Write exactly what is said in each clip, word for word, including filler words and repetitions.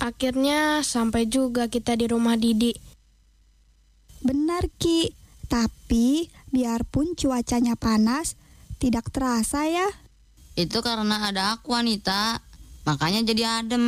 Akhirnya sampai juga kita di rumah Didi. Benar, Ki. Tapi biarpun cuacanya panas, tidak terasa ya. Itu karena ada aku, Anita. Makanya jadi adem.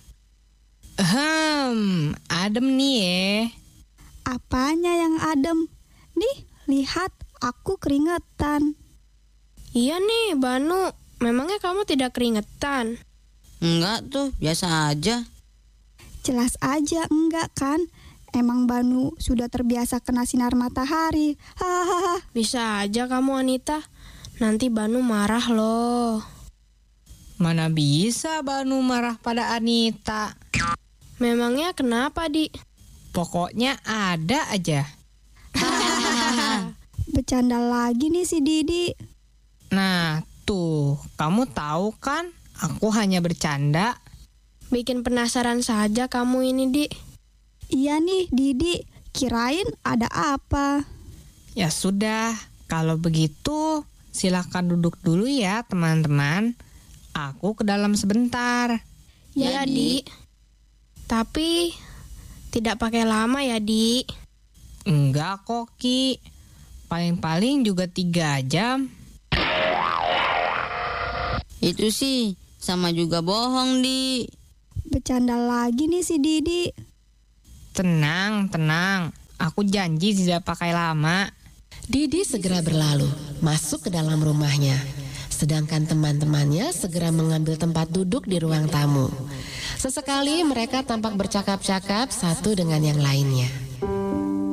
Ahem, adem nih ya. Apanya yang adem? Nih, lihat, aku keringetan. Iya nih, Banu. Memangnya kamu tidak keringetan? Enggak tuh, biasa aja. Jelas aja enggak kan? Emang Banu sudah terbiasa kena sinar matahari. Hahaha. Bisa aja kamu, Anita. Nanti Banu marah loh. Mana bisa Banu marah pada Anita? Memangnya kenapa, Di? Pokoknya ada aja. Bercanda lagi nih si Didi. Nah, tuh, kamu tahu kan? Aku hanya bercanda. Bikin penasaran saja kamu ini, Di. Iya nih, Didi. Kirain ada apa? Ya sudah, kalau begitu silakan duduk dulu ya, teman-teman. Aku ke dalam sebentar. Ya, Di. Tapi tidak pakai lama ya, Di. Enggak kok, Ki. Paling-paling juga tiga jam. Itu sih sama juga bohong, Di. Bercanda lagi nih si Didi. Tenang, tenang. Aku janji tidak pakai lama. Didi segera berlalu, masuk ke dalam rumahnya. Sedangkan teman-temannya segera mengambil tempat duduk di ruang tamu. Sesekali mereka tampak bercakap-cakap satu dengan yang lainnya.